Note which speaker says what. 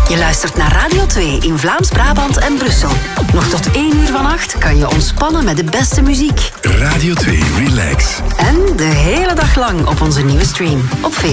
Speaker 1: Je luistert naar Radio 2 in Vlaams-Brabant en Brussel. Nog tot 1 uur vannacht kan je ontspannen met de beste muziek.
Speaker 2: Radio 2 Relax.
Speaker 1: En de hele dag lang op onze nieuwe stream op Facebook.